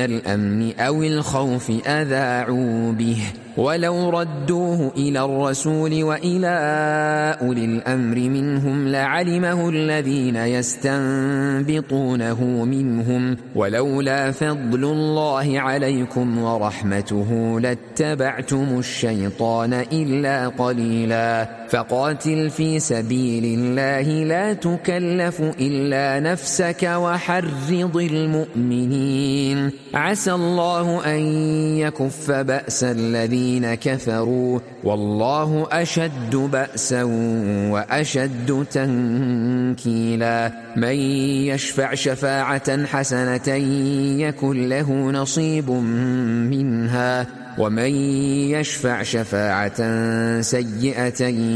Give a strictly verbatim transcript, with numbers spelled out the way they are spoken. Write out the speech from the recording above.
الأمن أو الخوف أذاعوا به ولو ردوه إلى الرسول وإلى أولي الأمر منهم لعلمه الذين يستنبطونه منهم ولولا فضل الله عليكم ورحمته لاتبعتم الشيطان إلا قليلا فقاتل في سبيل الله لا تكلف إلا نفسك وحرض المؤمنين عسى الله أن يكف بأس الذين كفروا والله أشد بأسا وأشد تنكيلا من يشفع شفاعة حسنة يكن له نصيب منها ومن يشفع شفاعة سيئة